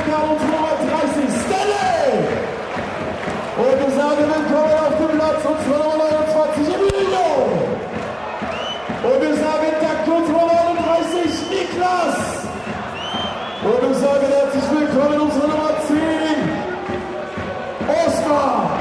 Schalker und Nummer 30, Stanley. Und wir sagen willkommen auf dem Platz und Nummer 29, Emilio. Und wir sagen Danke und Nummer 39, Niklas. Und wir sagen herzlich willkommen unsere Nummer 10, Oskar.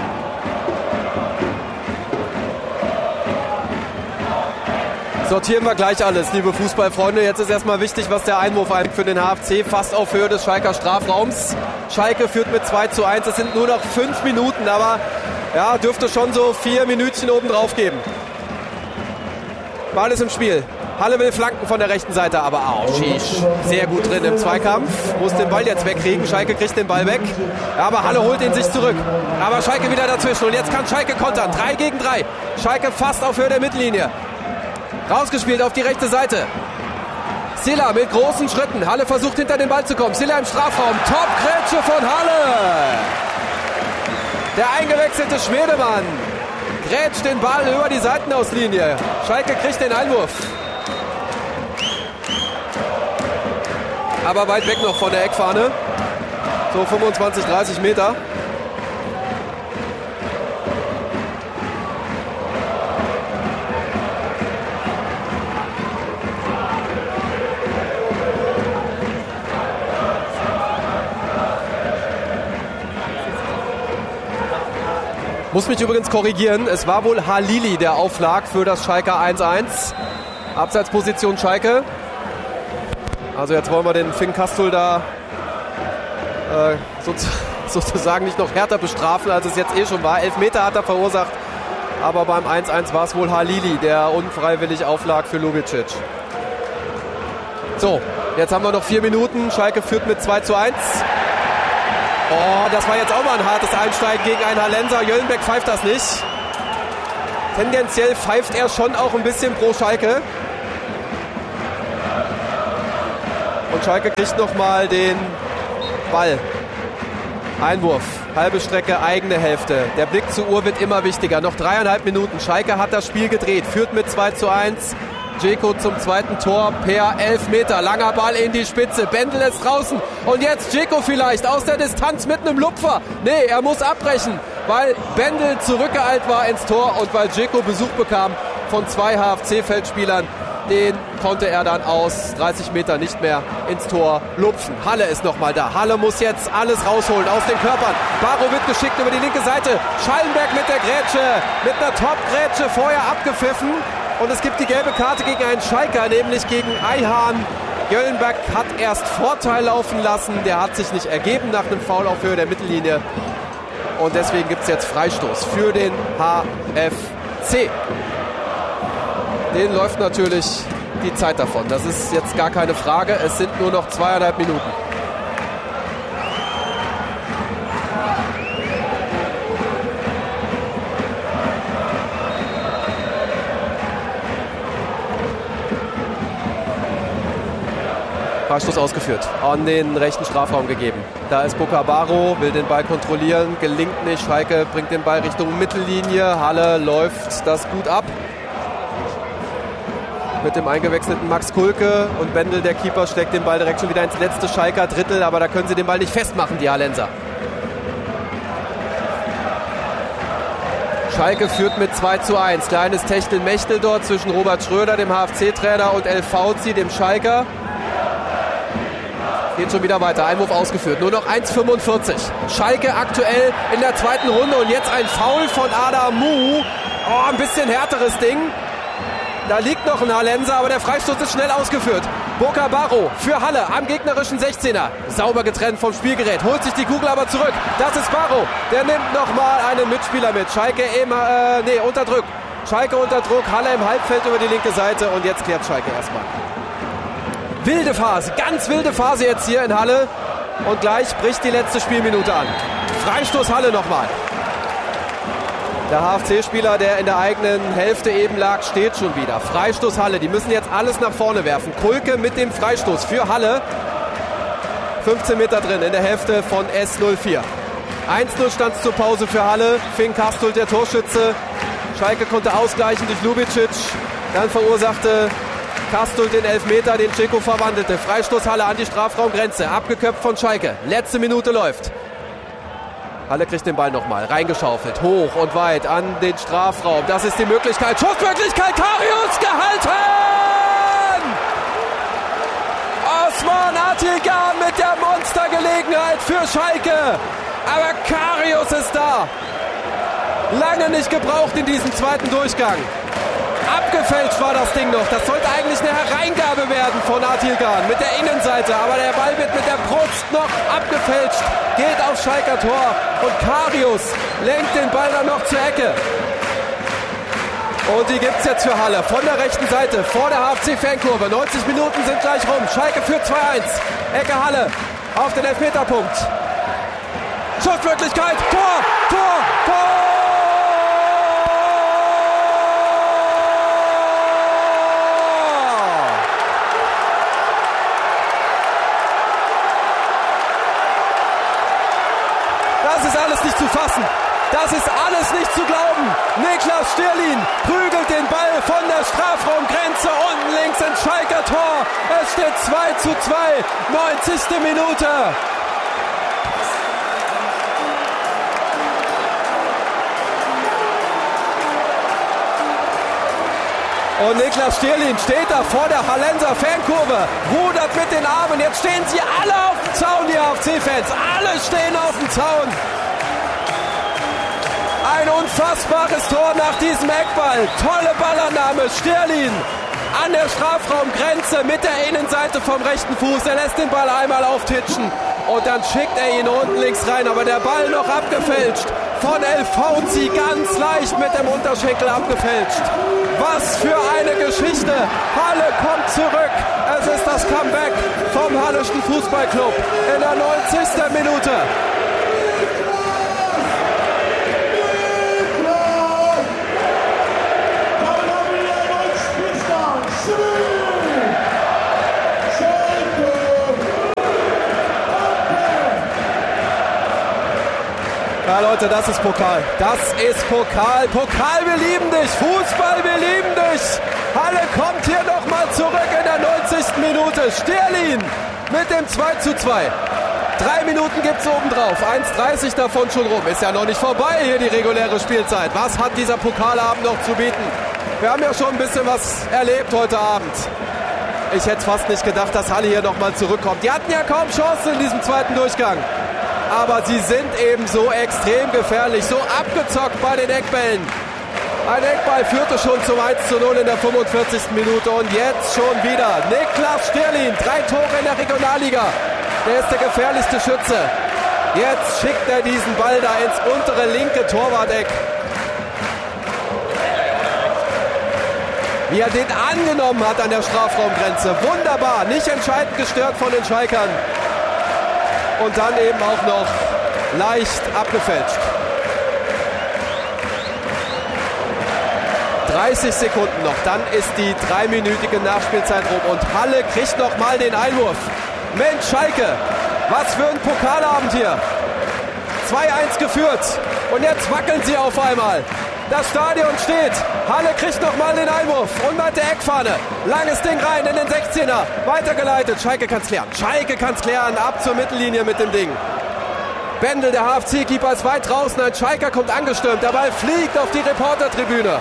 Sortieren wir gleich alles, liebe Fußballfreunde. Jetzt ist erstmal wichtig, was der Einwurf für den HFC, fast auf Höhe des Schalker Strafraums. Schalke führt mit 2:1. Es sind nur noch 5 Minuten, aber ja, dürfte schon so 4 Minütchen oben drauf geben. Ball ist im Spiel. Halle will flanken von der rechten Seite, aber auch Schisch sehr gut drin im Zweikampf. Muss den Ball jetzt wegkriegen. Schalke kriegt den Ball weg. Aber Halle holt ihn sich zurück. Aber Schalke wieder dazwischen. Und jetzt kann Schalke kontern. 3 gegen 3. Schalke fast auf Höhe der Mittellinie. Rausgespielt auf die rechte Seite. Silla mit großen Schritten. Halle versucht hinter den Ball zu kommen. Silla im Strafraum. Top-Grätsche von Halle. Der eingewechselte Schwedemann grätscht den Ball über die Seitenauslinie. Schalke kriegt den Einwurf. Aber weit weg noch von der Eckfahne. So 25, 30 Meter. Muss mich übrigens korrigieren, es war wohl Halili, der auflag für das Schalker 1:1. Abseitsposition Schalke. Also jetzt wollen wir den Finn Kastul da sozusagen nicht noch härter bestrafen, als es jetzt eh schon war. 11 Meter hat er verursacht, aber beim 1:1 war es wohl Halili, der unfreiwillig auflag für Lubicic. So, jetzt haben wir noch 4 Minuten. Schalke führt mit 2:1. Oh, das war jetzt auch mal ein hartes Einsteigen gegen einen Hallenser. Jöllenbeck pfeift das nicht. Tendenziell pfeift er schon auch ein bisschen pro Schalke. Und Schalke kriegt nochmal den Ball. Einwurf, halbe Strecke, eigene Hälfte. Der Blick zur Uhr wird immer wichtiger. Noch 3,5 Minuten. Schalke hat das Spiel gedreht, führt mit 2:1. Dzeko zum zweiten Tor per 11 Meter. Langer Ball in die Spitze. Bendel ist draußen. Und jetzt Dzeko vielleicht aus der Distanz mit einem Lupfer. Nee, er muss abbrechen, weil Bendel zurückgeeilt war ins Tor und weil Dzeko Besuch bekam von 2 HFC-Feldspielern. Den konnte er dann aus 30 Meter nicht mehr ins Tor lupfen. Halle ist nochmal da. Halle muss jetzt alles rausholen aus den Körpern. Barrow wird geschickt über die linke Seite. Schallenberg mit der Grätsche, mit einer Top-Grätsche vorher abgepfiffen. Und es gibt die gelbe Karte gegen einen Schalker, nämlich gegen Ayhan. Jöllenberg hat erst Vorteil laufen lassen. Der hat sich nicht ergeben nach einem Foul auf Höhe der Mittellinie. Und deswegen gibt es jetzt Freistoß für den HFC. Den läuft natürlich die Zeit davon. Das ist jetzt gar keine Frage. Es sind nur noch 2,5 Minuten. Freistoß ausgeführt, an den rechten Strafraum gegeben. Da ist Bocabaro, will den Ball kontrollieren, gelingt nicht. Schalke bringt den Ball Richtung Mittellinie. Halle läuft das gut ab. Mit dem eingewechselten Max Kulke und Bendel, der Keeper, steckt den Ball direkt schon wieder ins letzte Schalker Drittel, aber da können sie den Ball nicht festmachen, die Hallenser. Schalke führt mit 2:1. Kleines Techtelmechtel dort zwischen Robert Schröder, dem HFC-Trainer, und El Fauzi, dem Schalker. Geht schon wieder weiter. Einwurf ausgeführt. Nur noch 1:45. Schalke aktuell in der zweiten Runde und jetzt ein Foul von Adamu. Oh, ein bisschen härteres Ding. Da liegt noch ein Hallenser, aber der Freistoß ist schnell ausgeführt. Bocabaro für Halle am gegnerischen 16er. Sauber getrennt vom Spielgerät. Holt sich die Kugel aber zurück. Das ist Barrow. Der nimmt nochmal einen Mitspieler mit. Schalke unter Druck. Schalke unter Druck. Halle im Halbfeld über die linke Seite. Und jetzt klärt Schalke erstmal. Wilde Phase. Ganz wilde Phase jetzt hier in Halle. Und gleich bricht die letzte Spielminute an. Freistoß Halle nochmal. Der HFC-Spieler, der in der eigenen Hälfte eben lag, steht schon wieder. Freistoß Halle. Die müssen jetzt alles nach vorne werfen. Kulke mit dem Freistoß für Halle. 15 Meter drin in der Hälfte von S04. 1:0 stand es zur Pause für Halle. Finn Kastul, der Torschütze. Schalke konnte ausgleichen durch Lubicic. Dann verursachte Kastelt den Elfmeter, den Dzeko verwandelte. Freistoß Halle an die Strafraumgrenze. Abgeköpft von Schalke. Letzte Minute läuft. Halle kriegt den Ball nochmal. Reingeschaufelt. Hoch und weit an den Strafraum. Das ist die Möglichkeit. Schussmöglichkeit. Karius gehalten! Osman Attilgan mit der Monstergelegenheit für Schalke. Aber Karius ist da. Lange nicht gebraucht in diesem zweiten Durchgang. Abgefälscht war das Ding noch. Das sollte eigentlich eine Hereingabe werden von Attilgan mit der Innenseite. Aber der Ball wird mit der Brust noch abgefälscht. Geht aufs Schalker Tor. Und Karius lenkt den Ball dann noch zur Ecke. Und die gibt es jetzt für Halle. Von der rechten Seite, vor der HFC-Fankurve. 90 Minuten sind gleich rum. Schalke führt 2-1. Ecke Halle auf den Elfmeterpunkt. Schussmöglichkeit. Tor, Tor, Tor! Das ist alles nicht zu fassen. Das ist alles nicht zu glauben. Niklas Stierlin prügelt den Ball von der Strafraumgrenze unten links ins Schalker Tor. Es steht 2:2, 90. Minute. Und Niklas Stierlin steht da vor der Hallenser Fankurve, rudert mit den Armen. Jetzt stehen sie alle auf dem Zaun, die HFC-Fans. Alle stehen auf dem Zaun. Ein unfassbares Tor nach diesem Eckball. Tolle Ballannahme. Stierlin an der Strafraumgrenze mit der Innenseite vom rechten Fuß. Er lässt den Ball einmal auftitschen und dann schickt er ihn unten links rein. Aber der Ball noch abgefälscht. Von El Fauzi ganz leicht mit dem Unterschenkel abgefälscht. Was für eine Geschichte. Halle kommt zurück. Es ist das Comeback vom Halleschen Fußballclub in der 90. Minute. Ja Leute, das ist Pokal. Das ist Pokal. Pokal, wir lieben dich. Fußball, wir lieben dich. Halle kommt hier nochmal zurück in der 90. Minute. Stierlin mit dem 2:2. 3 Minuten gibt es obendrauf. 1:30 davon schon rum. Ist ja noch nicht vorbei hier die reguläre Spielzeit. Was hat dieser Pokalabend noch zu bieten? Wir haben ja schon ein bisschen was erlebt heute Abend. Ich hätte fast nicht gedacht, dass Halle hier nochmal zurückkommt. Die hatten ja kaum Chancen in diesem zweiten Durchgang. Aber sie sind eben so extrem gefährlich, so abgezockt bei den Eckbällen. Ein Eckball führte schon zum 1:0 in der 45. Minute und jetzt schon wieder Niklas Stierlin, 3 Tore in der Regionalliga. Der ist der gefährlichste Schütze. Jetzt schickt er diesen Ball da ins untere linke Torwart-Eck. Wie er den angenommen hat an der Strafraumgrenze. Wunderbar, nicht entscheidend gestört von den Schalkern. Und dann eben auch noch leicht abgefälscht. 30 Sekunden noch, dann ist die 3-minütige Nachspielzeit rum und Halle kriegt noch mal den Einwurf. Mensch, Schalke, was für ein Pokalabend hier. 2:1 geführt und jetzt wackeln sie auf einmal. Das Stadion steht. Halle kriegt nochmal den Einwurf. Und mit der Eckfahne. Langes Ding rein in den 16er. Weitergeleitet. Schalke kann es klären. Schalke kann es klären. Ab zur Mittellinie mit dem Ding. Bendel, der HFC-Keeper, ist weit draußen. Ein Schalker kommt angestürmt. Der Ball fliegt auf die Reportertribüne.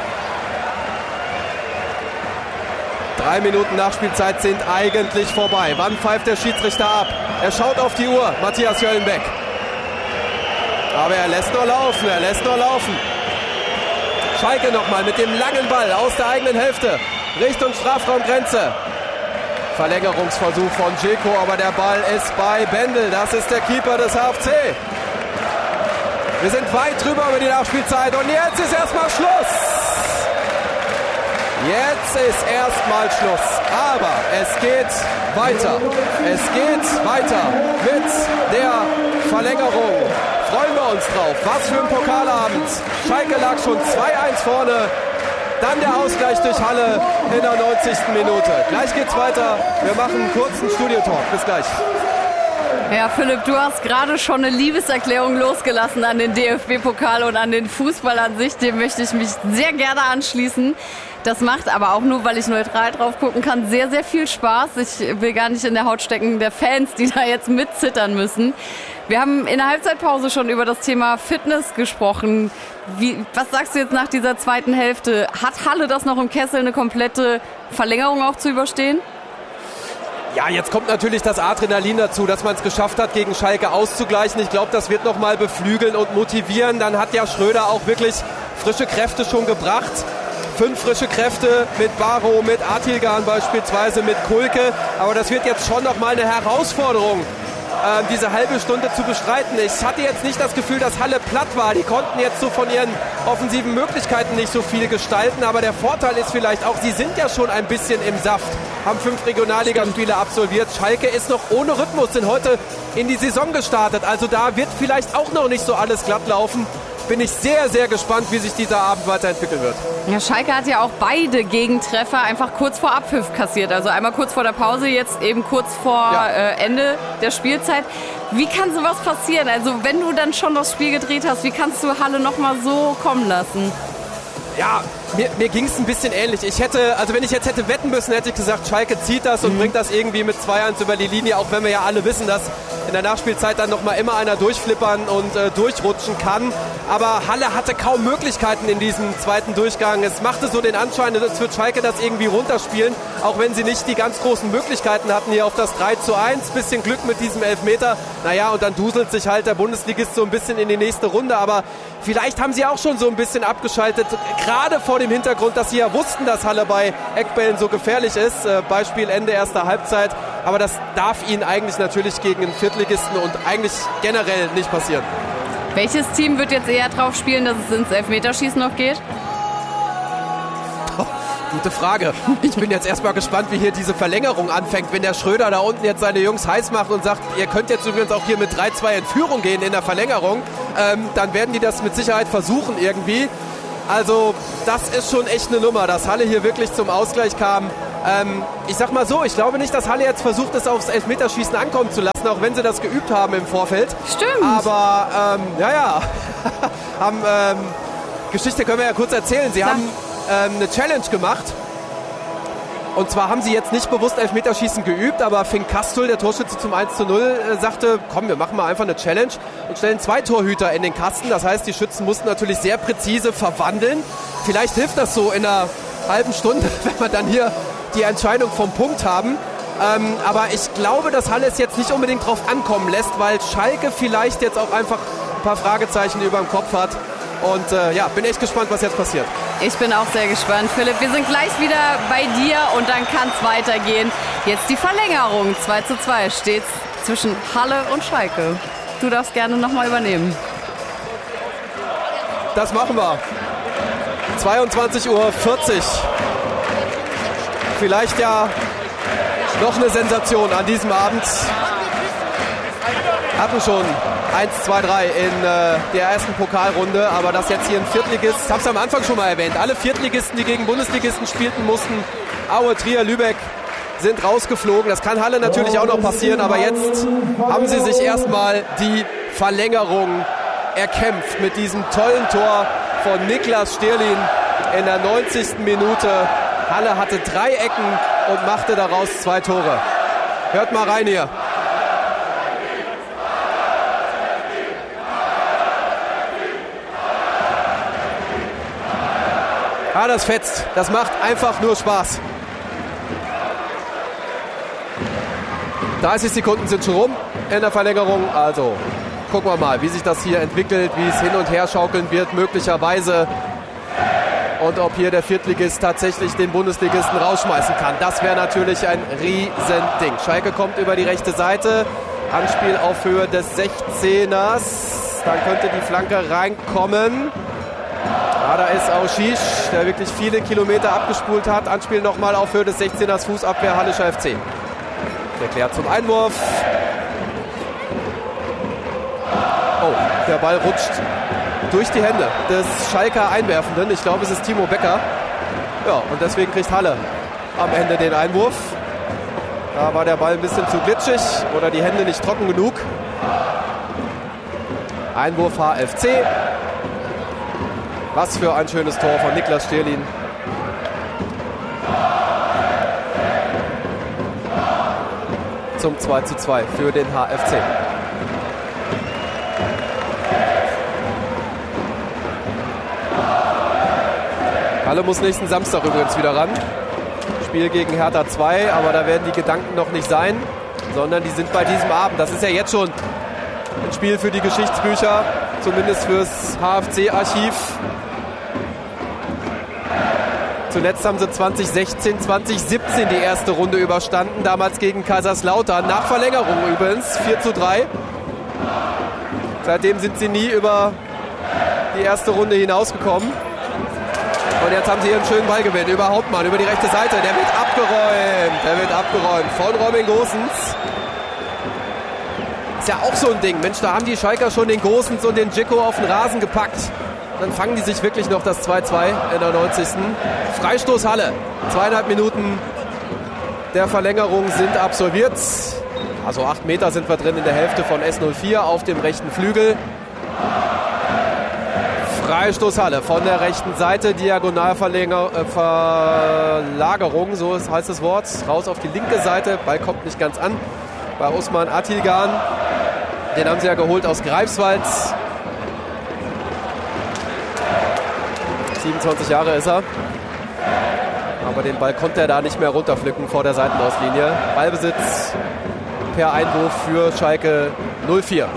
3 Minuten Nachspielzeit sind eigentlich vorbei. Wann pfeift der Schiedsrichter ab? Er schaut auf die Uhr. Matthias Jöllenbeck. Aber er lässt nur laufen. Er lässt nur laufen. Schalke nochmal mit dem langen Ball aus der eigenen Hälfte Richtung Strafraumgrenze. Verlängerungsversuch von Dzeko, aber der Ball ist bei Bendel. Das ist der Keeper des HFC. Wir sind weit drüber über die Nachspielzeit und jetzt ist erstmal Schluss. Jetzt ist erstmal Schluss. Aber es geht weiter. Es geht weiter mit der Verlängerung. Freuen wir uns drauf. Was für ein Pokalabend. Schalke lag schon 2:1 vorne. Dann der Ausgleich durch Halle in der 90. Minute. Gleich geht's weiter. Wir machen einen kurzen Studiotalk. Bis gleich. Ja, Philipp, du hast gerade schon eine Liebeserklärung losgelassen an den DFB-Pokal und an den Fußball an sich. Dem möchte ich mich sehr gerne anschließen. Das macht aber auch nur, weil ich neutral drauf gucken kann, sehr, sehr viel Spaß. Ich will gar nicht in der Haut stecken der Fans, die da jetzt mitzittern müssen. Wir haben in der Halbzeitpause schon über das Thema Fitness gesprochen. Was sagst du jetzt nach dieser zweiten Hälfte? Hat Halle das noch im Kessel, eine komplette Verlängerung auch zu überstehen? Ja, jetzt kommt natürlich das Adrenalin dazu, dass man es geschafft hat, gegen Schalke auszugleichen. Ich glaube, das wird nochmal beflügeln und motivieren. Dann hat ja Schröder auch wirklich frische Kräfte schon gebracht. 5 frische Kräfte mit Barrow, mit Atilgan beispielsweise, mit Kulke. Aber das wird jetzt schon nochmal eine Herausforderung, diese halbe Stunde zu bestreiten. Ich hatte jetzt nicht das Gefühl, dass Halle platt war. Die konnten jetzt so von ihren offensiven Möglichkeiten nicht so viel gestalten. Aber der Vorteil ist vielleicht auch, sie sind ja schon ein bisschen im Saft. Haben 5 Regionalligaspiele absolviert. Schalke ist noch ohne Rhythmus, sind heute in die Saison gestartet. Also da wird vielleicht auch noch nicht so alles glatt laufen. Bin ich sehr, sehr gespannt, wie sich dieser Abend weiterentwickeln wird. Ja, Schalke hat ja auch beide Gegentreffer einfach kurz vor Abpfiff kassiert. Also einmal kurz vor der Pause, jetzt eben kurz vor Ende der Spielzeit. Wie kann sowas passieren? Also wenn du dann schon das Spiel gedreht hast, wie kannst du Halle nochmal so kommen lassen? Ja, mir ging es ein bisschen ähnlich. Wenn ich jetzt hätte wetten müssen, hätte ich gesagt, Schalke zieht das und bringt das irgendwie mit 2-1 über die Linie, auch wenn wir ja alle wissen, dass in der Nachspielzeit dann nochmal immer einer durchflippern und durchrutschen kann. Aber Halle hatte kaum Möglichkeiten in diesem zweiten Durchgang. Es machte so den Anschein, als würde Schalke das irgendwie runterspielen, auch wenn sie nicht die ganz großen Möglichkeiten hatten hier auf das 3:1. Bisschen Glück mit diesem Elfmeter. Naja, und dann duselt sich halt der Bundesligist so ein bisschen in die nächste Runde. Aber vielleicht haben sie auch schon so ein bisschen abgeschaltet, gerade vor dem Hintergrund, dass sie ja wussten, dass Halle bei Eckbällen so gefährlich ist. Beispiel Ende erster Halbzeit. Aber das darf ihnen eigentlich natürlich gegen einen Viertligisten und eigentlich generell nicht passieren. Welches Team wird jetzt eher drauf spielen, dass es ins Elfmeterschießen noch geht? Gute Frage. Ich bin jetzt erstmal gespannt, wie hier diese Verlängerung anfängt. Wenn der Schröder da unten jetzt seine Jungs heiß macht und sagt, ihr könnt jetzt übrigens auch hier mit 3:2 in Führung gehen in der Verlängerung, dann werden die das mit Sicherheit versuchen irgendwie. Also das ist schon echt eine Nummer, dass Halle hier wirklich zum Ausgleich kam. Ich sag mal so, ich glaube nicht, dass Halle jetzt versucht, es aufs Elfmeterschießen ankommen zu lassen, auch wenn sie das geübt haben im Vorfeld. Stimmt. Aber Geschichte können wir ja kurz erzählen. Sie haben eine Challenge gemacht. Und zwar haben sie jetzt nicht bewusst Elfmeterschießen geübt, aber Finn Kastul, der Torschütze zum 1:0, sagte, komm, wir machen mal einfach eine Challenge und stellen 2 Torhüter in den Kasten. Das heißt, die Schützen mussten natürlich sehr präzise verwandeln. Vielleicht hilft das so in einer halben Stunde, wenn wir dann hier die Entscheidung vom Punkt haben. Aber ich glaube, dass Halle es jetzt nicht unbedingt drauf ankommen lässt, weil Schalke vielleicht jetzt auch einfach ein paar Fragezeichen über dem Kopf hat. Und bin echt gespannt, was jetzt passiert. Ich bin auch sehr gespannt, Philipp. Wir sind gleich wieder bei dir und dann kann es weitergehen. Jetzt die Verlängerung. 2:2 steht zwischen Halle und Schalke. Du darfst gerne nochmal übernehmen. Das machen wir. 22:40 Uhr. Vielleicht ja noch eine Sensation an diesem Abend. Hatten schon 1, 2, 3 in der ersten Pokalrunde, aber das jetzt hier ein Viertligist, ich habe es am Anfang schon mal erwähnt, alle Viertligisten, die gegen Bundesligisten spielten mussten, Aue, Trier, Lübeck, sind rausgeflogen. Das kann Halle natürlich auch noch passieren, aber jetzt haben sie sich erstmal die Verlängerung erkämpft mit diesem tollen Tor von Niklas Stierlin in der 90. Minute. Halle hatte 3 Ecken und machte daraus 2 Tore. Hört mal rein hier. Ja, das fetzt. Das macht einfach nur Spaß. 30 Sekunden sind schon rum in der Verlängerung. Also gucken wir mal, wie sich das hier entwickelt, wie es hin und her schaukeln wird, möglicherweise. Und ob hier der Viertligist tatsächlich den Bundesligisten rausschmeißen kann. Das wäre natürlich ein Riesending. Schalke kommt über die rechte Seite. Anspiel auf Höhe des 16ers. Dann könnte die Flanke reinkommen. Da ist Auschisch, der wirklich viele Kilometer abgespult hat. Anspiel nochmal auf Höhe des 16ers, Fußabwehr, Hallischer FC. Der klärt zum Einwurf. Oh, der Ball rutscht durch die Hände des Schalker Einwerfenden. Ich glaube, es ist Timo Becker. Ja, und deswegen kriegt Halle am Ende den Einwurf. Da war der Ball ein bisschen zu glitschig oder die Hände nicht trocken genug. Einwurf HFC. Was für ein schönes Tor von Niklas Stierlin. Zum 2:2 für den HFC. Halle muss nächsten Samstag übrigens wieder ran. Spiel gegen Hertha 2, aber da werden die Gedanken noch nicht sein, sondern die sind bei diesem Abend. Das ist ja jetzt schon ein Spiel für die Geschichtsbücher, zumindest fürs HFC-Archiv. Zuletzt haben sie 2016, 2017 die erste Runde überstanden, damals gegen Kaiserslautern. Nach Verlängerung übrigens, 4:3. Seitdem sind sie nie über die erste Runde hinausgekommen. Und jetzt haben sie hier einen schönen Ballgewinn über Hauptmann, über die rechte Seite. Der wird abgeräumt von Robin Gosens. Ist ja auch so ein Ding. Mensch, da haben die Schalker schon den Gosens und den Dzeko auf den Rasen gepackt. Dann fangen die sich wirklich noch das 2:2 in der 90. Freistoß Halle. 2,5 Minuten der Verlängerung sind absolviert. Also 8 Meter sind wir drin in der Hälfte von S04 auf dem rechten Flügel. Freistoß Halle von der rechten Seite, Diagonalverlagerung, so heißt das Wort, raus auf die linke Seite. Ball kommt nicht ganz an bei Osman Atilgan. Den haben sie ja geholt aus Greifswald. 27 Jahre ist er. Aber den Ball konnte er da nicht mehr runterpflücken vor der Seitenauslinie. Ballbesitz per Einwurf für Schalke 04.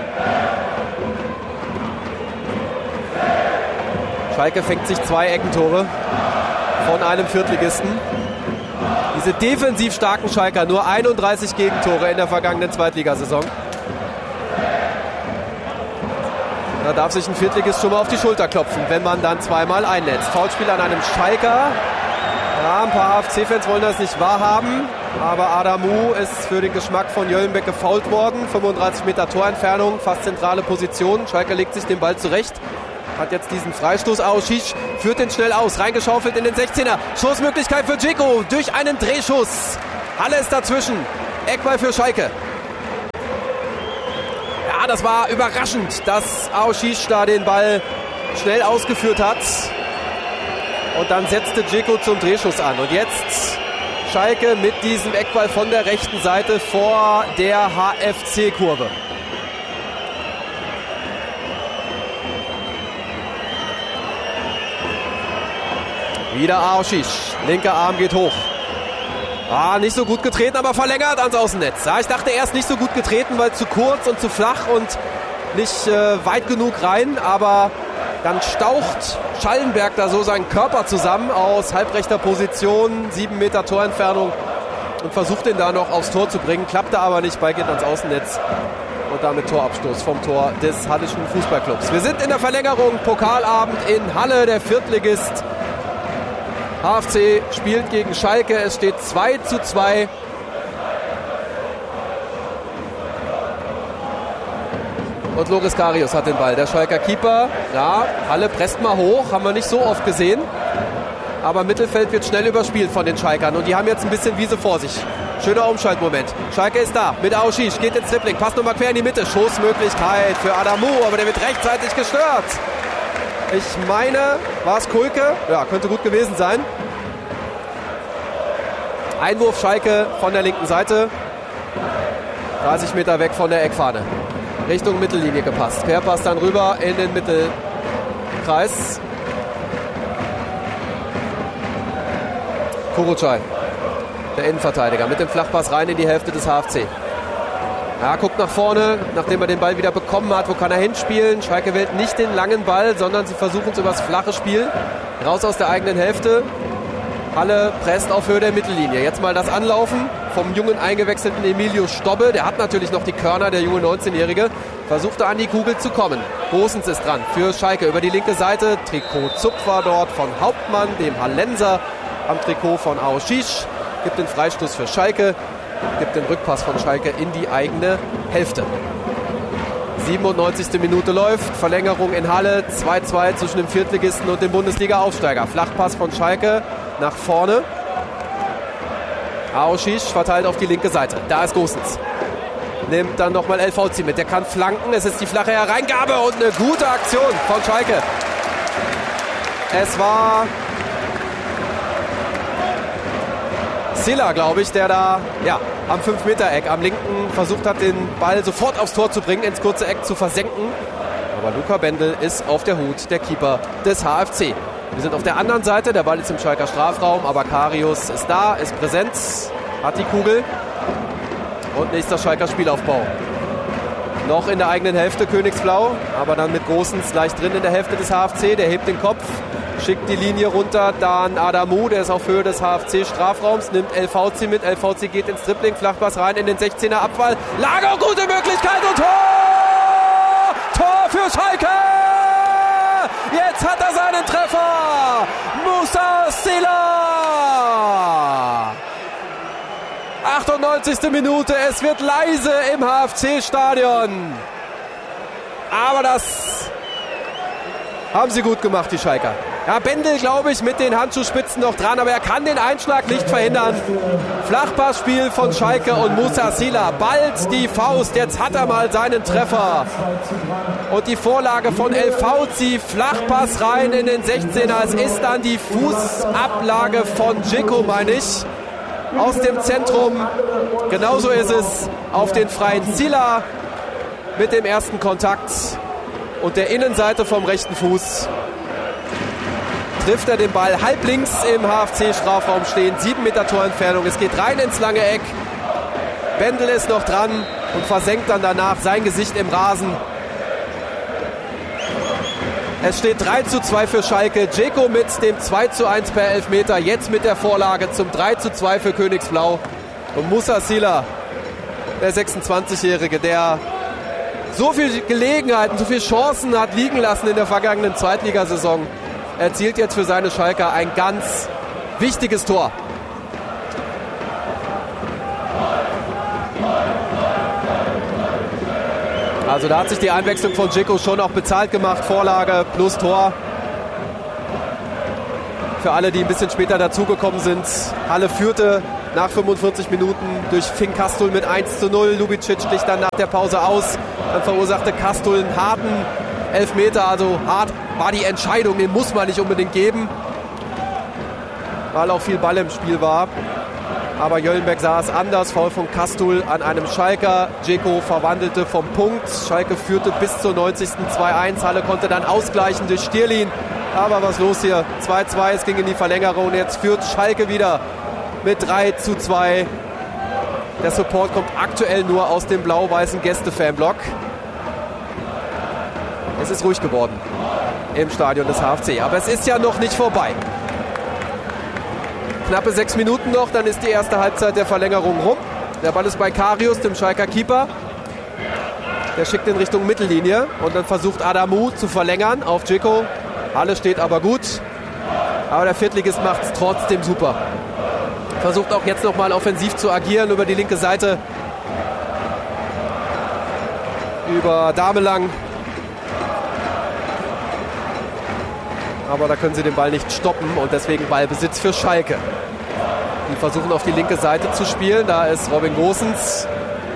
Schalke fängt sich 2 Eckentore von einem Viertligisten. Diese defensiv starken Schalker, nur 31 Gegentore in der vergangenen Zweitligasaison. Da darf sich ein Viertligist schon mal auf die Schulter klopfen, wenn man dann zweimal einnetzt. Foulspiel an einem Schalker. Ja, ein paar HFC-Fans wollen das nicht wahrhaben, aber Adamu ist für den Geschmack von Jöllenbeck gefoult worden. 35 Meter Torentfernung, fast zentrale Position. Schalke legt sich den Ball zurecht. Hat jetzt diesen Freistoß. Aoshish führt den schnell aus. Reingeschaufelt in den 16er. Schussmöglichkeit für Dzeko durch einen Drehschuss. Halle ist dazwischen. Eckball für Schalke. Ja, das war überraschend, dass Aoshish da den Ball schnell ausgeführt hat. Und dann setzte Dzeko zum Drehschuss an. Und jetzt Schalke mit diesem Eckball von der rechten Seite vor der HFC-Kurve. Wieder Aoshish. Linker Arm geht hoch. Nicht so gut getreten, aber verlängert ans Außennetz. Ja, ich dachte erst nicht so gut getreten, weil zu kurz und zu flach und nicht weit genug rein. Aber dann staucht Schallenberg da so seinen Körper zusammen aus halbrechter Position. 7 Meter Torentfernung und versucht ihn da noch aufs Tor zu bringen. Klappte aber nicht, Ball geht ans Außennetz. Und damit Torabstoß vom Tor des Hallischen Fußballclubs. Wir sind in der Verlängerung. Pokalabend in Halle, der Viertligist HFC spielt gegen Schalke. Es steht 2:2. Und Loris Karius hat den Ball. Der Schalker Keeper. Ja, Halle presst mal hoch. Haben wir nicht so oft gesehen. Aber Mittelfeld wird schnell überspielt von den Schalkern. Und die haben jetzt ein bisschen Wiese vor sich. Schöner Umschaltmoment. Schalke ist da mit Aoshish. Geht ins Dribbling. Passt nochmal quer in die Mitte. Schussmöglichkeit für Adamu. Aber der wird rechtzeitig gestört. Ich meine, war es Kulke? Ja, könnte gut gewesen sein. Einwurf Schalke von der linken Seite. 30 Meter weg von der Eckfahne. Richtung Mittellinie gepasst. Querpass dann rüber in den Mittelkreis. Kurucay, der Innenverteidiger, mit dem Flachpass rein in die Hälfte des HFC. Ja, guckt nach vorne, nachdem er den Ball wieder bekommen hat. Wo kann er hinspielen? Schalke wählt nicht den langen Ball, sondern sie versuchen es übers flache Spiel. Raus aus der eigenen Hälfte. Halle presst auf Höhe der Mittellinie. Jetzt mal das Anlaufen vom jungen eingewechselten Emilio Stobbe. Der hat natürlich noch die Körner, der junge 19-Jährige. Versuchte an die Kugel zu kommen. Gosens ist dran für Schalke über die linke Seite. Trikotzupfer dort von Hauptmann, dem Hallenser am Trikot von Aoshish. Gibt den Freistoß für Schalke. Gibt den Rückpass von Schalke in die eigene Hälfte. 97. Minute läuft. Verlängerung in Halle. 2:2 zwischen dem Viertligisten und dem Bundesliga-Aufsteiger. Flachpass von Schalke nach vorne. Aoshish verteilt auf die linke Seite. Da ist Gosens. Nimmt dann nochmal LVC mit. Der kann flanken. Es ist die flache Hereingabe und eine gute Aktion von Schalke. Es war Silla, glaube ich, der da am 5-Meter-Eck am linken versucht hat, den Ball sofort aufs Tor zu bringen, ins kurze Eck zu versenken. Aber Luca Bendel ist auf der Hut, der Keeper des HFC. Wir sind auf der anderen Seite, der Ball ist im Schalker Strafraum, aber Karius ist da, ist präsent, hat die Kugel. Und nächster Schalker Spielaufbau. Noch in der eigenen Hälfte Königsblau, aber dann mit Großens leicht drin in der Hälfte des HFC. Der hebt den Kopf, schickt die Linie runter, dann Adamu, der ist auf Höhe des HFC-Strafraums, nimmt LVC mit. LVC geht ins Dribbling, Flachpass rein in den 16er Abfall. Lager, gute Möglichkeit und Tor! Tor für Schalke! Jetzt hat er seinen Treffer! Musa Silla! 98. Minute, es wird leise im HFC-Stadion. Aber das haben sie gut gemacht, die Schalker. Ja, Bendel, glaube ich, mit den Handschuhspitzen noch dran, aber er kann den Einschlag nicht verhindern. Flachpassspiel von Schalke und Musa Silla. Bald die Faust, jetzt hat er mal seinen Treffer. Und die Vorlage von LVC, Flachpass rein in den 16er. Es ist dann die Fußablage von Dzeko, meine ich. Aus dem Zentrum, genauso ist es, auf den freien Silla mit dem ersten Kontakt und der Innenseite vom rechten Fuß trifft er den Ball halb links im HFC-Strafraum stehen, 7 Meter Torentfernung, es geht rein ins lange Eck, Bendel ist noch dran und versenkt dann danach sein Gesicht im Rasen. Es steht 3:2 für Schalke. Dzeko mit dem 2:1 per Elfmeter. Jetzt mit der Vorlage zum 3:2 für Königsblau. Und Musa Silla, der 26-Jährige, der so viele Gelegenheiten, so viele Chancen hat liegen lassen in der vergangenen Zweitligasaison, erzielt jetzt für seine Schalker ein ganz wichtiges Tor. Also da hat sich die Einwechslung von Dzeko schon auch bezahlt gemacht. Vorlage plus Tor. Für alle, die ein bisschen später dazugekommen sind. Halle führte nach 45 Minuten durch Finn Kastul mit 1:0. Lubicic sticht dann nach der Pause aus. Dann verursachte Kastul einen harten Elfmeter. Also hart war die Entscheidung, den muss man nicht unbedingt geben. Weil auch viel Ball im Spiel war. Aber Jöllenberg sah es anders. Foul von Kastul an einem Schalker. Dzeko verwandelte vom Punkt. Schalke führte bis zur 90. 2:1. Halle konnte dann ausgleichen durch Stierlin. Aber was los hier? 2:2, es ging in die Verlängerung. Jetzt führt Schalke wieder mit 3:2. Der Support kommt aktuell nur aus dem blau-weißen Gäste-Fanblock. Es ist ruhig geworden im Stadion des HFC. Aber es ist ja noch nicht vorbei. Knappe 6 Minuten noch, dann ist die erste Halbzeit der Verlängerung rum. Der Ball ist bei Karius, dem Schalker Keeper. Der schickt in Richtung Mittellinie und dann versucht Adamu zu verlängern auf Dzeko. Halle steht aber gut. Aber der Viertligist macht es trotzdem super. Versucht auch jetzt nochmal offensiv zu agieren über die linke Seite. Über Damelang. Aber da können sie den Ball nicht stoppen und deswegen Ballbesitz für Schalke. Die versuchen auf die linke Seite zu spielen. Da ist Robin Gosens.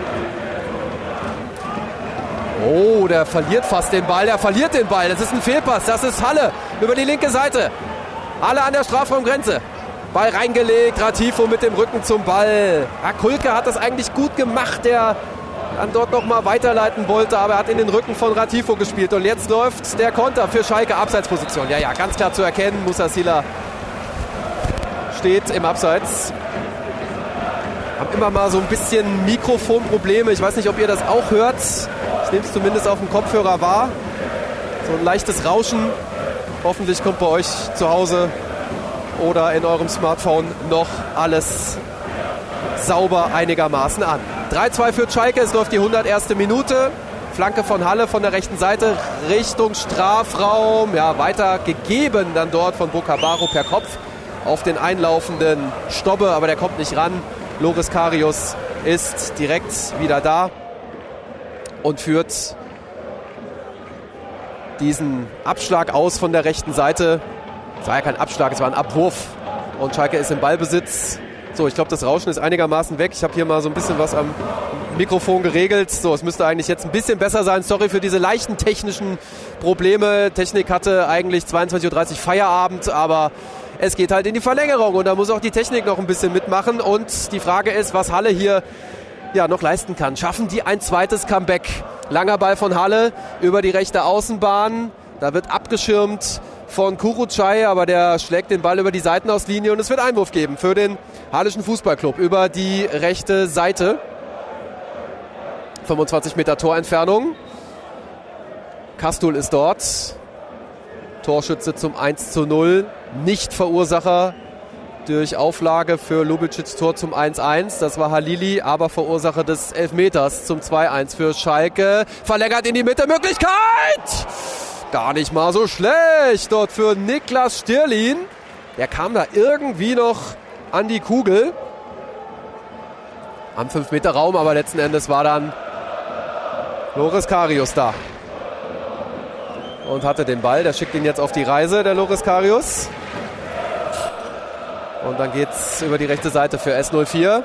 Oh, der verliert fast den Ball. Der verliert den Ball. Das ist ein Fehlpass. Das ist Halle über die linke Seite. Halle an der Strafraumgrenze. Ball reingelegt. Ratifo mit dem Rücken zum Ball. Ja, Kulke hat das eigentlich gut gemacht. Der dann dort nochmal weiterleiten wollte, aber er hat in den Rücken von Ratifo gespielt. Und jetzt läuft der Konter für Schalke. Abseitsposition. Ja, ganz klar zu erkennen. Musa Silla steht im Abseits. Haben immer mal so ein bisschen Mikrofonprobleme. Ich weiß nicht, ob ihr das auch hört. Ich nehme es zumindest auf dem Kopfhörer wahr. So ein leichtes Rauschen. Hoffentlich kommt bei euch zu Hause oder in eurem Smartphone noch alles sauber einigermaßen an. 3:2 für Schalke, es läuft die 101. Minute. Flanke von Halle von der rechten Seite Richtung Strafraum. Ja, weiter gegeben dann dort von Bocabaro per Kopf auf den einlaufenden Stobbe, aber der kommt nicht ran. Loris Karius ist direkt wieder da und führt diesen Abschlag aus von der rechten Seite. Es war ja kein Abschlag, es war ein Abwurf. Und Schalke ist im Ballbesitz. So, ich glaube, das Rauschen ist einigermaßen weg. Ich habe hier mal so ein bisschen was am Mikrofon geregelt. So, es müsste eigentlich jetzt ein bisschen besser sein. Sorry für diese leichten technischen Probleme. Technik hatte eigentlich 22:30 Uhr Feierabend, aber es geht halt in die Verlängerung und da muss auch die Technik noch ein bisschen mitmachen. Und die Frage ist, was Halle hier noch leisten kann. Schaffen die ein zweites Comeback? Langer Ball von Halle über die rechte Außenbahn. Da wird abgeschirmt von Kurucay, aber der schlägt den Ball über die Seitenauslinie und es wird Einwurf geben für den Halleschen Fußballclub über die rechte Seite. 25 Meter Torentfernung. Kastul ist dort. Torschütze zum 1:0. Nicht Verursacher durch Auflage für Lubicics Tor zum 1:1. Das war Halili, aber Verursacher des Elfmeters zum 2:1 für Schalke. Verlängert in die Mitte, Möglichkeit! Gar nicht mal so schlecht dort für Niklas Stirlin. Der kam da irgendwie noch an die Kugel. Am 5-Meter-Raum, aber letzten Endes war dann Loris Karius da. Und hatte den Ball, der schickt ihn jetzt auf die Reise, der Loris Karius. Und dann geht's über die rechte Seite für S04.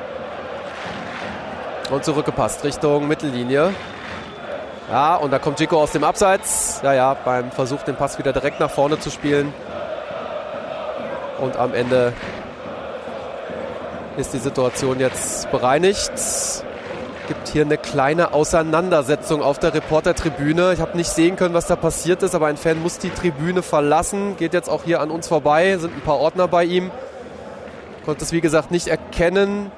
Und zurückgepasst Richtung Mittellinie. Ja, und da kommt Dzeko aus dem Abseits. Ja, beim Versuch, den Pass wieder direkt nach vorne zu spielen. Und am Ende ist die Situation jetzt bereinigt. Gibt hier eine kleine Auseinandersetzung auf der Reportertribüne. Ich habe nicht sehen können, was da passiert ist, aber ein Fan muss die Tribüne verlassen. Geht jetzt auch hier an uns vorbei, sind ein paar Ordner bei ihm. Konnte es wie gesagt nicht erkennen.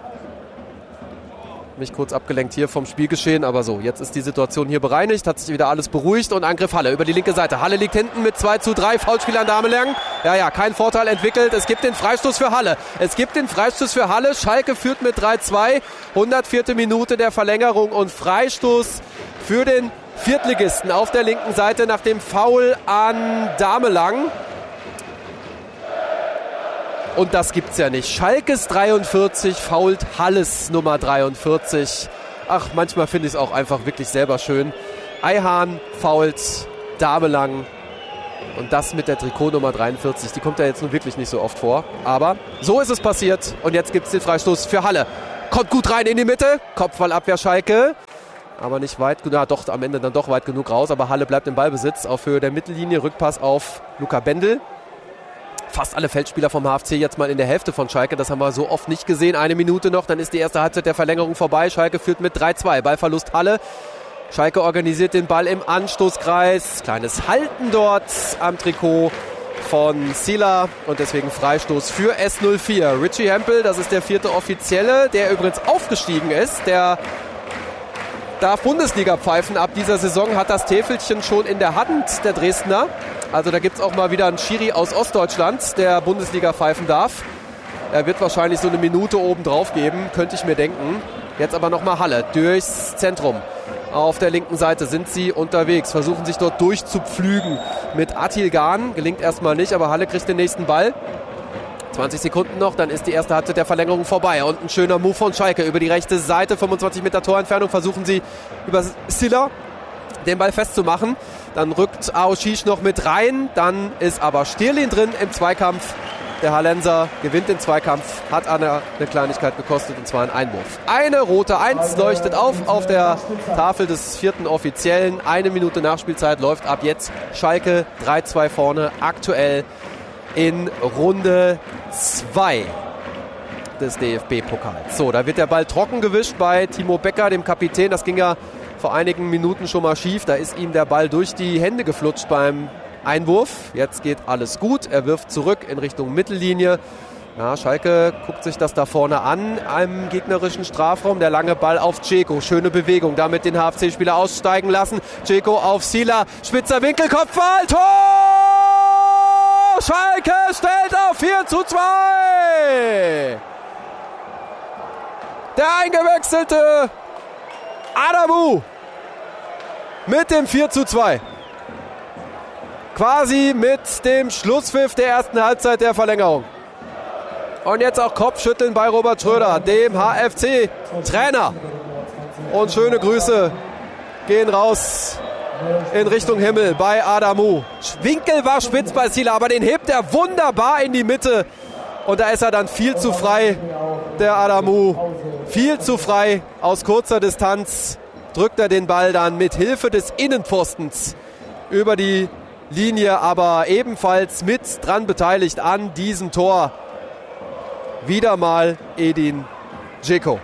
Mich kurz abgelenkt hier vom Spielgeschehen, aber so, jetzt ist die Situation hier bereinigt, hat sich wieder alles beruhigt und Angriff Halle über die linke Seite. Halle liegt hinten mit 2:3, Foulspiel an Damelang. Ja, kein Vorteil entwickelt. Es gibt den Freistoß für Halle. Schalke führt mit 3:2, 104. Minute der Verlängerung und Freistoß für den Viertligisten auf der linken Seite nach dem Foul an Damelang. Und das gibt's ja nicht. Schalkes 43 foult Halles Nummer 43. Ach, manchmal finde ich es auch einfach wirklich selber schön. Ayhan foult Damelang. Und das mit der Trikotnummer 43. Die kommt ja jetzt nun wirklich nicht so oft vor. Aber so ist es passiert. Und jetzt gibt's den Freistoß für Halle. Kommt gut rein in die Mitte. Kopfballabwehr Schalke. Aber nicht weit genug. Ja, doch, am Ende dann doch weit genug raus. Aber Halle bleibt im Ballbesitz. Auf Höhe der Mittellinie. Rückpass auf Luca Bendel. Fast alle Feldspieler vom HFC jetzt mal in der Hälfte von Schalke. Das haben wir so oft nicht gesehen. 1 Minute noch, dann ist die erste Halbzeit der Verlängerung vorbei. Schalke führt mit 3:2. Ballverlust Halle. Schalke organisiert den Ball im Anstoßkreis. Kleines Halten dort am Trikot von Sila. Und deswegen Freistoß für S04. Richie Hempel, das ist der 4. Offizielle, der übrigens aufgestiegen ist. Der darf Bundesliga pfeifen ab dieser Saison, hat das Täfelchen schon in der Hand, der Dresdner. Also da gibt es auch mal wieder einen Schiri aus Ostdeutschland, der Bundesliga pfeifen darf. Er wird wahrscheinlich so eine Minute oben drauf geben, könnte ich mir denken. Jetzt aber nochmal Halle durchs Zentrum. Auf der linken Seite sind sie unterwegs, versuchen sich dort durchzupflügen mit Atil Gan. Gelingt erstmal nicht, aber Halle kriegt den nächsten Ball. 20 Sekunden noch, dann ist die erste Halbzeit der Verlängerung vorbei. Und ein schöner Move von Schalke über die rechte Seite. 25 Meter Torentfernung versuchen sie über Silla den Ball festzumachen. Dann rückt Aoshish noch mit rein. Dann ist aber Stirlin drin im Zweikampf. Der Hallenser gewinnt den Zweikampf, hat eine Kleinigkeit gekostet, und zwar ein Einwurf. Eine rote 1 leuchtet auf der Tafel des 4. Offiziellen. 1 Minute Nachspielzeit läuft ab jetzt. Schalke 3:2 vorne, aktuell in Runde 2 des DFB-Pokals. So, da wird der Ball trocken gewischt bei Timo Becker, dem Kapitän. Das ging ja vor einigen Minuten schon mal schief. Da ist ihm der Ball durch die Hände geflutscht beim Einwurf. Jetzt geht alles gut. Er wirft zurück in Richtung Mittellinie. Ja, Schalke guckt sich das da vorne an, im gegnerischen Strafraum. Der lange Ball auf Dzeko. Schöne Bewegung. Damit den HFC-Spieler aussteigen lassen. Dzeko auf Sila. Spitzer Winkel, Kopfball, Tor! Schalke stellt auf 4:2. Der eingewechselte Adamu mit dem 4:2. Quasi mit dem Schlusspfiff der ersten Halbzeit der Verlängerung. Und jetzt auch Kopfschütteln bei Robert Schröder, dem HFC-Trainer. Und schöne Grüße gehen raus in Richtung Himmel bei Adamu. Winkel war spitz bei Sila, aber den hebt er wunderbar in die Mitte. Und da ist er dann viel zu frei, der Adamu. Viel zu frei aus kurzer Distanz drückt er den Ball dann mit Hilfe des Innenpfostens über die Linie, aber ebenfalls mit dran beteiligt an diesem Tor. Wieder mal Edin Dzeko.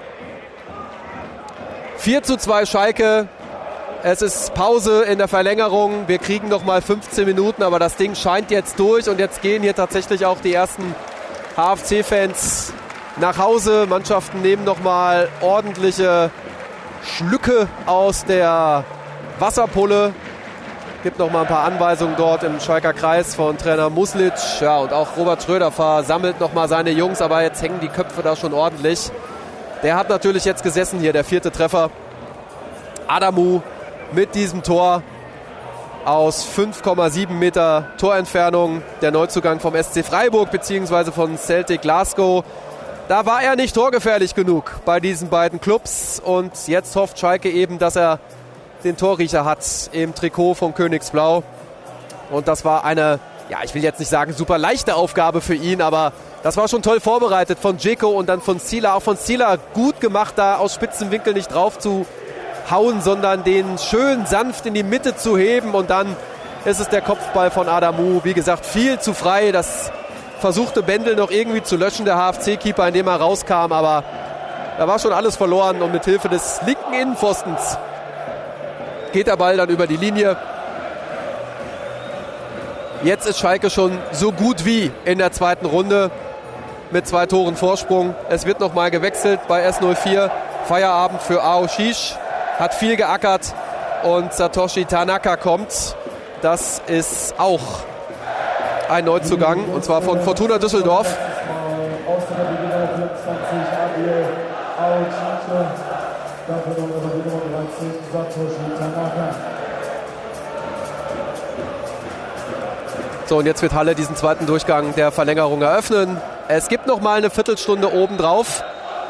4:2 Schalke. Es ist Pause in der Verlängerung. Wir kriegen noch mal 15 Minuten, aber das Ding scheint jetzt durch. Und jetzt gehen hier tatsächlich auch die ersten HFC-Fans nach Hause. Mannschaften nehmen noch mal ordentliche Schlücke aus der Wasserpulle. Gibt noch mal ein paar Anweisungen dort im Schalker Kreis von Trainer Muslic. Ja, und auch Robert Schröder versammelt noch mal seine Jungs, aber jetzt hängen die Köpfe da schon ordentlich. Der hat natürlich jetzt gesessen hier, der 4. Treffer. Adamu mit diesem Tor aus 5,7 Meter Torentfernung. Der Neuzugang vom SC Freiburg bzw. von Celtic Glasgow. Da war er nicht torgefährlich genug bei diesen beiden Clubs. Und jetzt hofft Schalke eben, dass er den Torriecher hat im Trikot von Königsblau. Und das war eine, ja, ich will jetzt nicht sagen super leichte Aufgabe für ihn, aber das war schon toll vorbereitet von Dzeko und dann von Sila. Auch von Sila gut gemacht, da aus spitzen Winkel nicht drauf zu hauen, sondern den schön sanft in die Mitte zu heben. Und dann ist es der Kopfball von Adamu. Wie gesagt, viel zu frei. Das versuchte Bendel noch irgendwie zu löschen, der HFC-Keeper, indem er rauskam. Aber da war schon alles verloren. Und mit Hilfe des linken Innenpfostens geht der Ball dann über die Linie. Jetzt ist Schalke schon so gut wie in der zweiten Runde mit 2 Toren Vorsprung. Es wird nochmal gewechselt bei S04. Feierabend für Aoshish. Hat viel geackert und Satoshi Tanaka kommt. Das ist auch ein Neuzugang und zwar von Fortuna Düsseldorf. So, und jetzt wird Halle diesen zweiten Durchgang der Verlängerung eröffnen. Es gibt noch mal eine Viertelstunde obendrauf.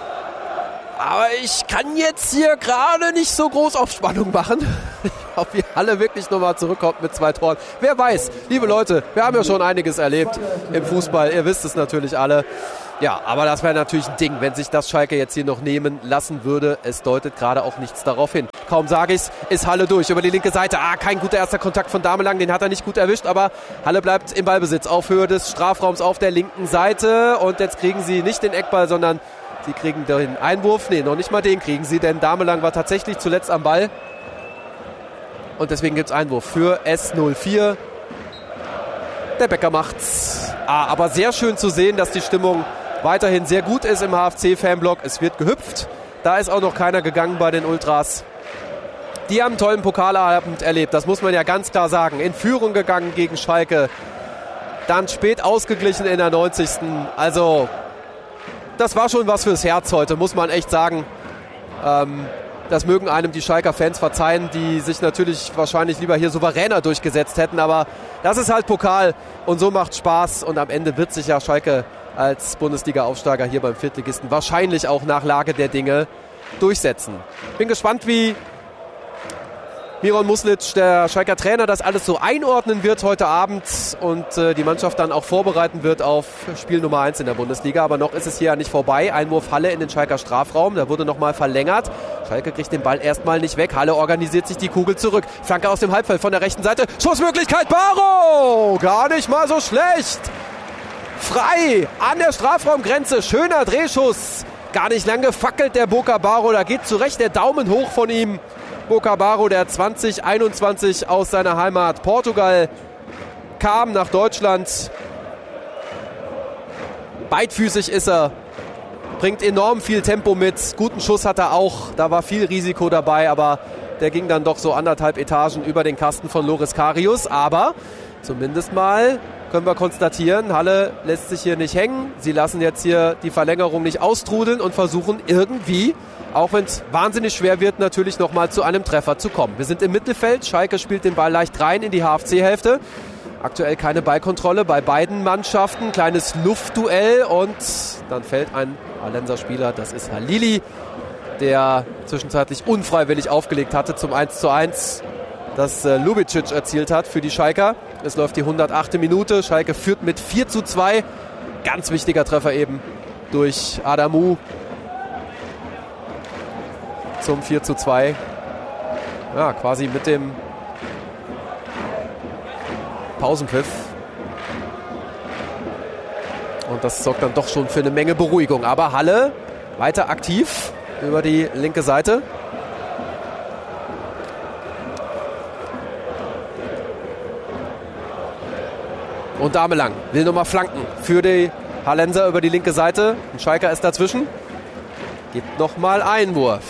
Aber ich kann jetzt hier gerade nicht so groß auf Spannung machen. Ob die Halle wirklich nochmal zurückkommt mit 2 Toren. Wer weiß, liebe Leute, wir haben ja schon einiges erlebt im Fußball. Ihr wisst es natürlich alle. Ja, aber das wäre natürlich ein Ding, wenn sich das Schalke jetzt hier noch nehmen lassen würde. Es deutet gerade auch nichts darauf hin. Kaum sage ich's, ist Halle durch über die linke Seite. Kein guter erster Kontakt von Damelang, den hat er nicht gut erwischt, aber Halle bleibt im Ballbesitz auf Höhe des Strafraums auf der linken Seite. Und jetzt kriegen sie nicht den Eckball, sondern sie kriegen den Einwurf. Nee, noch nicht mal den kriegen sie, denn Damelang war tatsächlich zuletzt am Ball. Und deswegen gibt es Einwurf für S04. Der Becker macht's. Aber sehr schön zu sehen, dass die Stimmung weiterhin sehr gut ist im HFC-Fanblock. Es wird gehüpft. Da ist auch noch keiner gegangen bei den Ultras. Die haben einen tollen Pokalabend erlebt, das muss man ja ganz klar sagen. In Führung gegangen gegen Schalke. Dann spät ausgeglichen in der 90. Also, das war schon was fürs Herz heute, muss man echt sagen. Das mögen einem die Schalker Fans verzeihen, die sich natürlich wahrscheinlich lieber hier souveräner durchgesetzt hätten. Aber das ist halt Pokal und so macht Spaß. Und am Ende wird sich ja Schalke als Bundesliga-Aufsteiger hier beim Viertligisten wahrscheinlich auch nach Lage der Dinge durchsetzen. Bin gespannt, wie Miron Muslic, der Schalker Trainer, das alles so einordnen wird heute Abend und die Mannschaft dann auch vorbereiten wird auf Spiel Nummer 1 in der Bundesliga. Aber noch ist es hier ja nicht vorbei. Einwurf Halle in den Schalker Strafraum, der wurde nochmal verlängert. Schalke kriegt den Ball erstmal nicht weg. Halle organisiert sich die Kugel zurück. Flanke aus dem Halbfeld von der rechten Seite. Schussmöglichkeit, Barrow! Gar nicht mal so schlecht. Frei an der Strafraumgrenze. Schöner Drehschuss. Gar nicht lang gefackelt der Boca Barrow. Da geht zurecht der Daumen hoch von ihm. Boca Barrow, der 2021 aus seiner Heimat Portugal kam nach Deutschland. Beidfüßig ist er. Bringt enorm viel Tempo mit. Guten Schuss hat er auch. Da war viel Risiko dabei, aber der ging dann doch so 1,5 Etagen über den Kasten von Loris Karius. Aber zumindest mal können wir konstatieren, Halle lässt sich hier nicht hängen. Sie lassen jetzt hier die Verlängerung nicht austrudeln und versuchen irgendwie, auch wenn es wahnsinnig schwer wird, natürlich nochmal zu einem Treffer zu kommen. Wir sind im Mittelfeld. Schalke spielt den Ball leicht rein in die HFC-Hälfte. Aktuell keine Ballkontrolle bei beiden Mannschaften. Kleines Luftduell und dann fällt ein Hallenser Spieler. Das ist Halili, der zwischenzeitlich unfreiwillig aufgelegt hatte zum 1:1. Das Lubicic erzielt hat für die Schalker. Es läuft die 108. Minute. Schalke führt mit 4:2 Ganz wichtiger Treffer eben durch Adamu zum 4:2. Ja, quasi mit dem Pausenpfiff. Und das sorgt dann doch schon für eine Menge Beruhigung. Aber Halle weiter aktiv über die linke Seite. Und Damelang will nochmal flanken für die Hallenser über die linke Seite. Und Schalker ist dazwischen. Gibt nochmal Einwurf.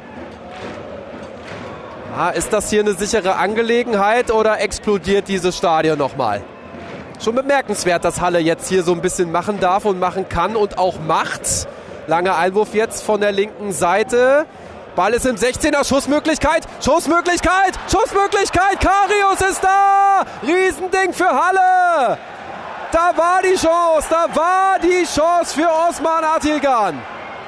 Ist das hier eine sichere Angelegenheit oder explodiert dieses Stadion nochmal? Schon bemerkenswert, dass Halle jetzt hier so ein bisschen machen darf und machen kann und auch macht. Langer Einwurf jetzt von der linken Seite. Ball ist im 16er, Schussmöglichkeit, Schussmöglichkeit, Schussmöglichkeit. Karius ist da. Riesending für Halle. Da war die Chance für Osman Atilgan.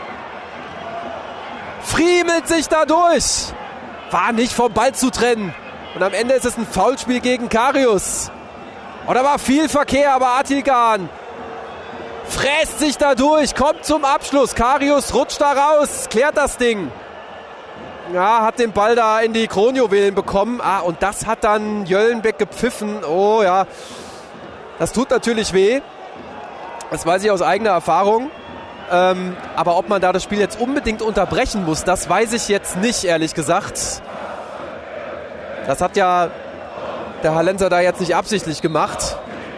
Friemelt sich da durch. War nicht vom Ball zu trennen. Und am Ende ist es ein Foulspiel gegen Karius. Und da war viel Verkehr, aber Atilgan fräst sich da durch, kommt zum Abschluss. Karius rutscht da raus, klärt das Ding. Ja, hat den Ball da in die Kronjuwelen bekommen. Und das hat dann Jöllenbeck gepfiffen. Oh ja, das tut natürlich weh. Das weiß ich aus eigener Erfahrung. Aber ob man da das Spiel jetzt unbedingt unterbrechen muss, das weiß ich jetzt nicht, ehrlich gesagt. Das hat ja der Hallenser da jetzt nicht absichtlich gemacht.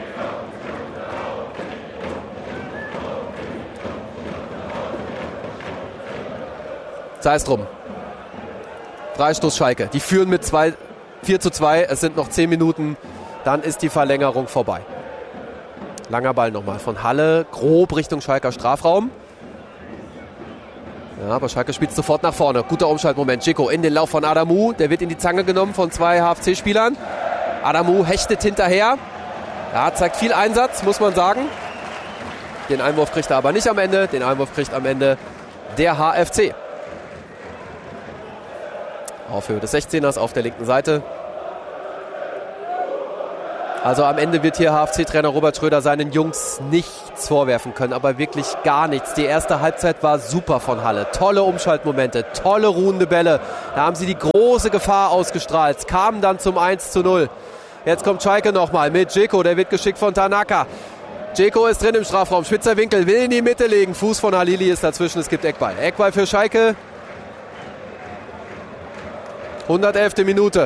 Sei es drum. Freistoß Schalke. Die führen mit 4:2. Es sind noch 10 Minuten. Dann ist die Verlängerung vorbei. Langer Ball nochmal von Halle. Grob Richtung Schalker Strafraum. Ja, aber Schalke spielt sofort nach vorne. Guter Umschaltmoment. Dzeko in den Lauf von Adamu. Der wird in die Zange genommen von 2 HFC-Spielern. Adamu hechtet hinterher. Ja, zeigt viel Einsatz, muss man sagen. Den Einwurf kriegt er aber nicht am Ende. Den Einwurf kriegt am Ende der HFC. Auf Höhe des 16ers auf der linken Seite. Also am Ende wird hier HFC-Trainer Robert Schröder seinen Jungs nichts vorwerfen können, aber wirklich gar nichts. Die erste Halbzeit war super von Halle. Tolle Umschaltmomente, tolle ruhende Bälle. Da haben sie die große Gefahr ausgestrahlt, kamen dann zum 1:0. Jetzt kommt Schalke nochmal mit Dzeko, der wird geschickt von Tanaka. Dzeko ist drin im Strafraum, spitzer Winkel, will in die Mitte legen. Fuß von Halili ist dazwischen, es gibt Eckball. Eckball für Schalke. 111. Minute.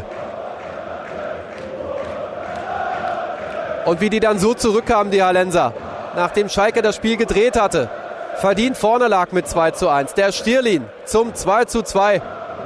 Und wie die dann so zurückkamen, die Hallenser, nachdem Schalke das Spiel gedreht hatte, verdient vorne lag mit 2:1. Der Stierlin zum 2:2.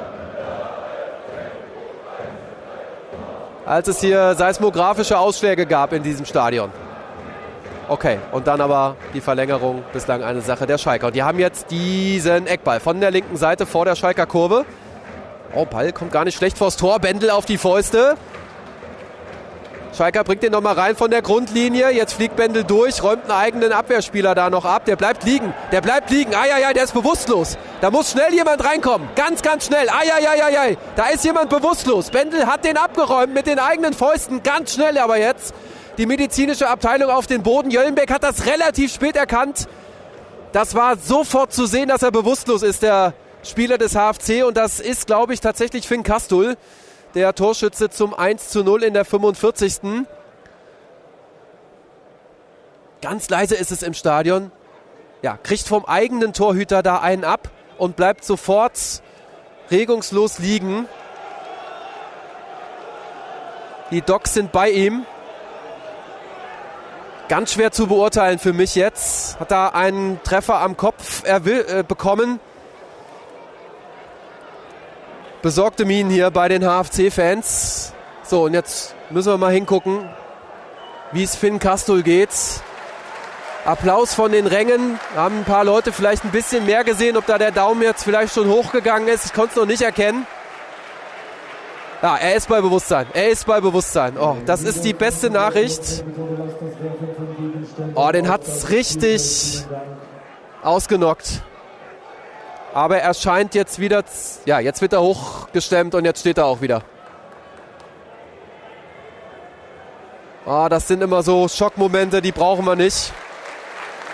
Als es hier seismografische Ausschläge gab in diesem Stadion. Okay, und dann aber die Verlängerung, bislang eine Sache der Schalker. Und die haben jetzt diesen Eckball von der linken Seite vor der Schalker Kurve. Oh, Ball kommt gar nicht schlecht vors Tor. Bendel auf die Fäuste. Schalker bringt den nochmal rein von der Grundlinie. Jetzt fliegt Bendel durch, räumt einen eigenen Abwehrspieler da noch ab. Der bleibt liegen. Eieiei, der ist bewusstlos. Da muss schnell jemand reinkommen. Ganz, ganz schnell. Eieiei, da ist jemand bewusstlos. Bendel hat den abgeräumt mit den eigenen Fäusten. Ganz schnell aber jetzt. Die medizinische Abteilung auf den Boden. Jöllenbeck hat das relativ spät erkannt. Das war sofort zu sehen, dass er bewusstlos ist, der Spieler des HFC. Und das ist, glaube ich, tatsächlich Finn Kastul. Der Torschütze zum 1:0 in der 45. Ganz leise ist es im Stadion. Ja, kriegt vom eigenen Torhüter da einen ab und bleibt sofort regungslos liegen. Die Docs sind bei ihm. Ganz schwer zu beurteilen für mich jetzt. Hat da einen Treffer am Kopf bekommen. Besorgte Minen hier bei den HFC-Fans. So, und jetzt müssen wir mal hingucken, wie es Finn Kastul geht. Applaus von den Rängen. Haben ein paar Leute vielleicht ein bisschen mehr gesehen, ob da der Daumen jetzt vielleicht schon hochgegangen ist. Ich konnte es noch nicht erkennen. Ja, er ist bei Bewusstsein. Oh, das ist die beste Nachricht. Oh, den hat es richtig ausgenockt. Aber er scheint jetzt wieder, ja, jetzt wird er hochgestemmt und jetzt steht er auch wieder. Das sind immer so Schockmomente, die brauchen wir nicht.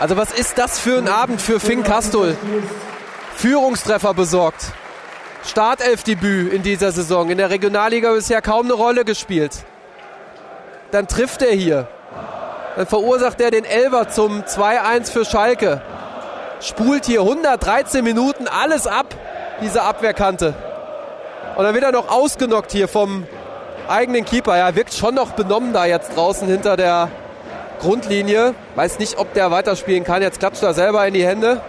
Also was ist das für ein Abend für Finn Kastul? Führungstreffer besorgt. Startelfdebüt in dieser Saison. In der Regionalliga bisher kaum eine Rolle gespielt. Dann trifft er hier. Dann verursacht er den Elfer zum 2-1 für Schalke. Spult hier 113 Minuten alles ab, diese Abwehrkante. Und dann wird er noch ausgenockt hier vom eigenen Keeper. Ja, wirkt schon noch benommen da jetzt draußen hinter der Grundlinie. Weiß nicht, ob der weiterspielen kann. Jetzt klatscht er selber in die Hände.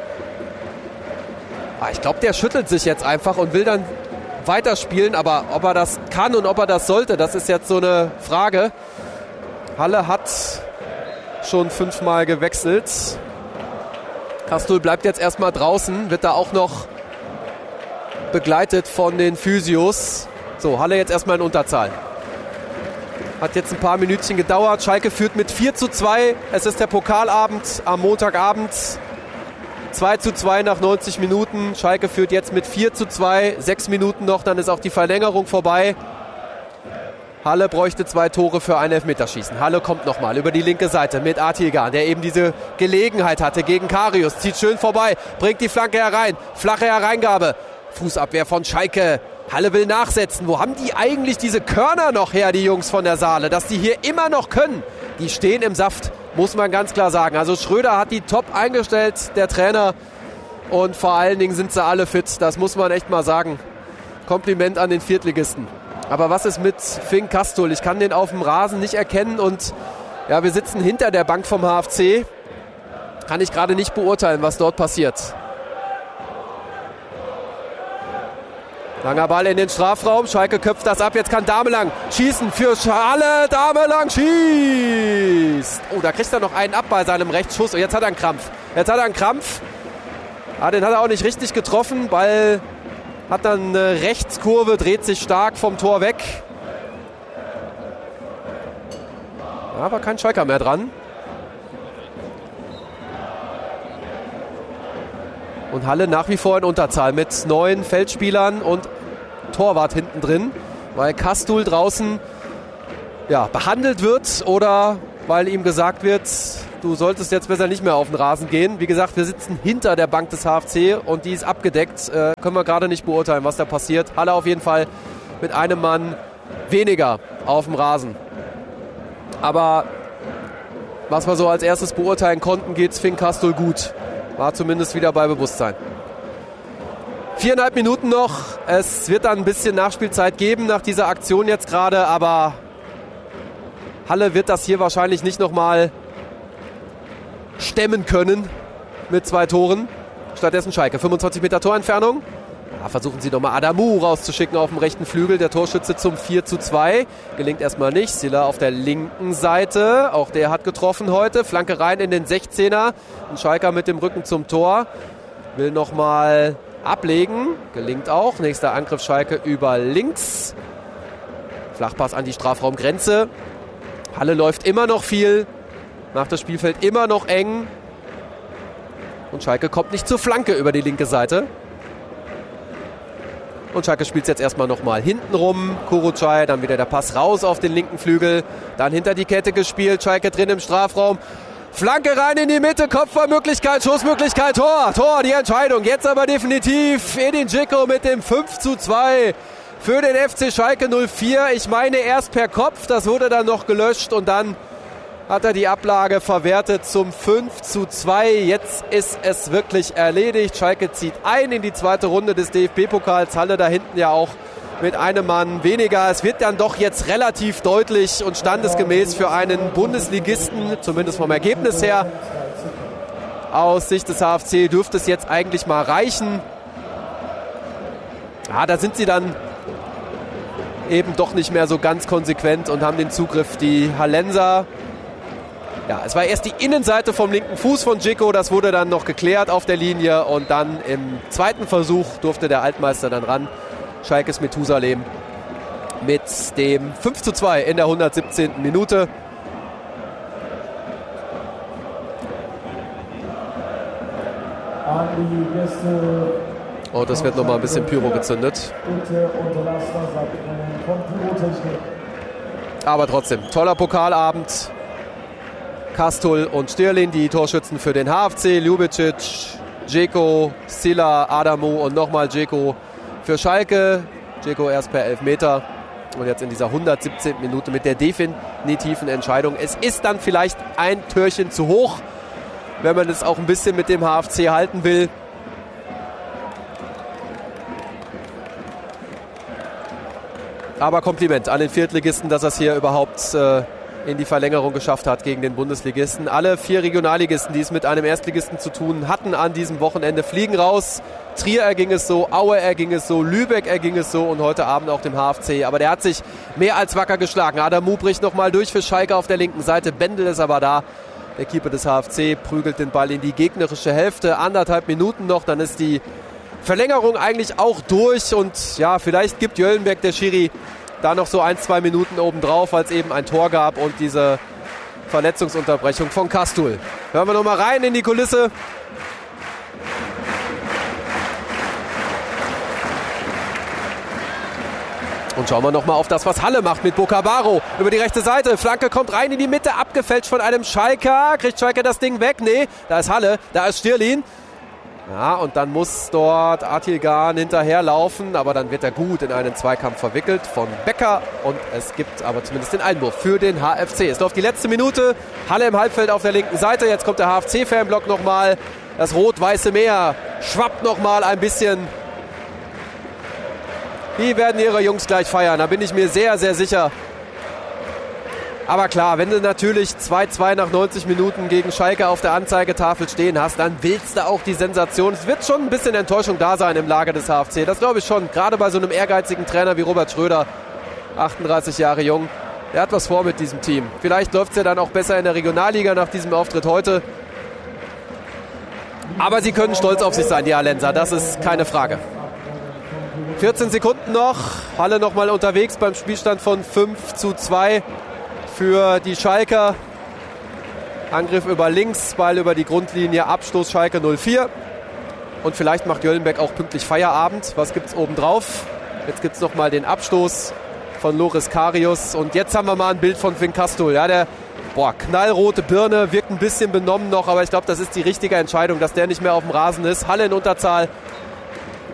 Ich glaube, der schüttelt sich jetzt einfach und will dann weiterspielen. Aber ob er das kann und ob er das sollte, das ist jetzt so eine Frage. Halle hat schon 5-mal gewechselt. Kastul bleibt jetzt erstmal draußen. Wird da auch noch begleitet von den Physios. So, Halle jetzt erstmal in Unterzahl. Hat jetzt ein paar Minütchen gedauert. Schalke führt mit 4:2. Es ist der Pokalabend am Montagabend. 2:2 nach 90 Minuten. Schalke führt jetzt mit 4:2. 6 Minuten noch, dann ist auch die Verlängerung vorbei. Halle bräuchte 2 Tore für ein Elfmeterschießen. Halle kommt nochmal über die linke Seite mit Artigan, der eben diese Gelegenheit hatte gegen Karius. Zieht schön vorbei, bringt die Flanke herein. Flache Hereingabe. Fußabwehr von Schalke. Halle will nachsetzen. Wo haben die eigentlich diese Körner noch her, die Jungs von der Saale? Dass die hier immer noch können. Die stehen im Saft, muss man ganz klar sagen. Also Schröder hat die top eingestellt, der Trainer. Und vor allen Dingen sind sie alle fit. Das muss man echt mal sagen. Kompliment an den Viertligisten. Aber was ist mit Finn Kastul? Ich kann den auf dem Rasen nicht erkennen. Und ja, wir sitzen hinter der Bank vom HFC. Kann ich gerade nicht beurteilen, was dort passiert. Langer Ball in den Strafraum. Schalke köpft das ab. Jetzt kann Damelang schießen für Halle. Damelang schießt. Oh, da kriegt er noch einen ab bei seinem Rechtsschuss. Und jetzt hat er einen Krampf. Den hat er auch nicht richtig getroffen. Ball hat dann eine Rechtskurve, dreht sich stark vom Tor weg. Da war kein Schalker mehr dran. Und Halle nach wie vor in Unterzahl mit 9 Feldspielern und Torwart hinten drin, weil Kastul draußen behandelt wird oder weil ihm gesagt wird, du solltest jetzt besser nicht mehr auf den Rasen gehen. Wie gesagt, wir sitzen hinter der Bank des HFC und die ist abgedeckt. Können wir gerade nicht beurteilen, was da passiert. Halle auf jeden Fall mit einem Mann weniger auf dem Rasen. Aber was wir so als erstes beurteilen konnten, geht's Finn Kastul gut. War zumindest wieder bei Bewusstsein. 4,5 Minuten noch. Es wird dann ein bisschen Nachspielzeit geben nach dieser Aktion jetzt gerade, aber Halle wird das hier wahrscheinlich nicht nochmal stemmen können mit 2 Toren. Stattdessen Schalke, 25 Meter Torentfernung. Da versuchen sie nochmal Adamu rauszuschicken auf dem rechten Flügel. Der Torschütze zum 4:2. Gelingt erstmal nicht. Silla auf der linken Seite. Auch der hat getroffen heute. Flanke rein in den 16er. Und Schalker mit dem Rücken zum Tor. Will nochmal ablegen. Gelingt auch. Nächster Angriff Schalke über links. Flachpass an die Strafraumgrenze. Halle läuft immer noch viel. Macht das Spielfeld immer noch eng. Und Schalke kommt nicht zur Flanke über die linke Seite. Und Schalke spielt es jetzt erstmal nochmal hinten rum. Kurucay, dann wieder der Pass raus auf den linken Flügel. Dann hinter die Kette gespielt. Schalke drin im Strafraum. Flanke rein in die Mitte. Kopfballmöglichkeit, Schussmöglichkeit. Tor, die Entscheidung. Jetzt aber definitiv Edin Dzeko mit dem 5:2 für den FC Schalke 04. Ich meine erst per Kopf. Das wurde dann noch gelöscht und dann hat er die Ablage verwertet zum 5:2. Jetzt ist es wirklich erledigt. Schalke zieht ein in die zweite Runde des DFB-Pokals. Halle da hinten ja auch mit einem Mann weniger. Es wird dann doch jetzt relativ deutlich und standesgemäß für einen Bundesligisten, zumindest vom Ergebnis her. Aus Sicht des HFC dürfte es jetzt eigentlich mal reichen. Ja, da sind sie dann eben doch nicht mehr so ganz konsequent und haben den Zugriff. Die Hallenser. Ja, es war erst die Innenseite vom linken Fuß von Dzeko, das wurde dann noch geklärt auf der Linie und dann im zweiten Versuch durfte der Altmeister dann ran. Schalkes Methusalem mit dem 5:2 in der 117. Minute. Und es wird nochmal ein bisschen Pyro gezündet. Aber trotzdem, toller Pokalabend. Kastul und Stirlin, die Torschützen für den HFC. Ljubicic, Dzeko, Silla, Adamu und nochmal Dzeko für Schalke. Dzeko erst per Elfmeter. Und jetzt in dieser 117. Minute mit der definitiven Entscheidung. Es ist dann vielleicht ein Türchen zu hoch, wenn man es auch ein bisschen mit dem HFC halten will. Aber Kompliment an den Viertligisten, dass er es hier überhaupt in die Verlängerung geschafft hat gegen den Bundesligisten. Alle 4 Regionalligisten, die es mit einem Erstligisten zu tun hatten an diesem Wochenende, fliegen raus. Trier erging es so, Aue erging es so, Lübeck erging es so und heute Abend auch dem HFC. Aber der hat sich mehr als wacker geschlagen. Adamu bricht nochmal durch für Schalke auf der linken Seite. Bendel ist aber da. Der Keeper des HFC prügelt den Ball in die gegnerische Hälfte. 1,5 Minuten noch, dann ist die Verlängerung eigentlich auch durch. Und ja, vielleicht gibt Jöllenbeck, der Schiri, da noch so 1-2 Minuten obendrauf, weil es eben ein Tor gab und diese Verletzungsunterbrechung von Kastul. Hören wir nochmal rein in die Kulisse. Und schauen wir nochmal auf das, was Halle macht mit Bocabaro. Über die rechte Seite. Flanke kommt rein in die Mitte, abgefälscht von einem Schalker. Kriegt Schalke das Ding weg? Nee, da ist Halle, da ist Stirlin. Ja, und dann muss dort Atilgan hinterherlaufen, aber dann wird er gut in einen Zweikampf verwickelt von Becker und es gibt aber zumindest den Einwurf für den HFC. Es läuft die letzte Minute, Halle im Halbfeld auf der linken Seite, jetzt kommt der HFC-Fanblock nochmal, das rot-weiße Meer schwappt nochmal ein bisschen. Die werden ihre Jungs gleich feiern, da bin ich mir sehr, sehr sicher. Aber klar, wenn du natürlich 2-2 nach 90 Minuten gegen Schalke auf der Anzeigetafel stehen hast, dann willst du auch die Sensation. Es wird schon ein bisschen Enttäuschung da sein im Lager des HFC. Das glaube ich schon. Gerade bei so einem ehrgeizigen Trainer wie Robert Schröder, 38 Jahre jung. Der hat was vor mit diesem Team. Vielleicht läuft es ja dann auch besser in der Regionalliga nach diesem Auftritt heute. Aber sie können stolz auf sich sein, die Hallenser. Das ist keine Frage. 14 Sekunden noch. Halle nochmal unterwegs beim Spielstand von 5-2. Für die Schalker. Angriff über links, Ball über die Grundlinie, Abstoß Schalke 04. Und vielleicht macht Jöllenbeck auch pünktlich Feierabend. Was gibt es obendrauf? Jetzt gibt es nochmal den Abstoß von Loris Karius. Und jetzt haben wir mal ein Bild von Finn Kastul. Ja, der knallrote Birne, wirkt ein bisschen benommen noch, aber ich glaube, das ist die richtige Entscheidung, dass der nicht mehr auf dem Rasen ist. Halle in Unterzahl,